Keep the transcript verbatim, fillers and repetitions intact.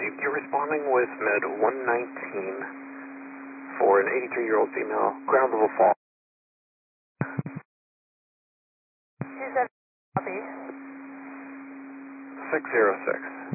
received. You're responding with med one nineteen for an eighty-three-year-old female, ground level fall. two seven copy. six zero six.